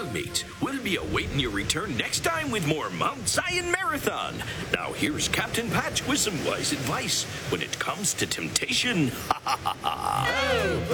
mates, we'll be awaiting your return next time with more Mount Zion Marathon. Now here's Captain Patch with some wise advice when it comes to temptation. Ha ha ha ha.